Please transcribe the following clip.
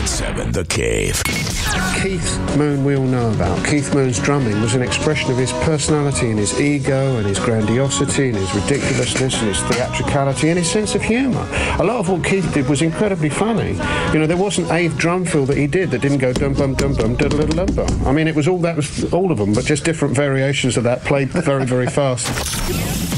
101.7 The Cave. Keith Moon we all know about. Keith Moon's drumming was an expression of his personality and his ego and his grandiosity and his ridiculousness and his theatricality and his sense of humour. A lot of what Keith did was incredibly funny. You know, there wasn't a drum fill that he did that didn't go dum-bum, dum-bum, diddle-diddle-dum-bum. I mean, it was all of them, but just different variations of that played very, very fast.